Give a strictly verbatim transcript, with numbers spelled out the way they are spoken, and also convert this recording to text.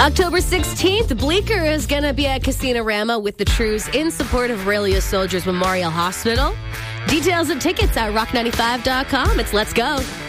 October sixteenth, Bleecker is going to be at Casino-Rama with the Trues in support of Aurelia Soldiers Memorial Hospital. Details and tickets at rock ninety-five dot com. It's Let's Go.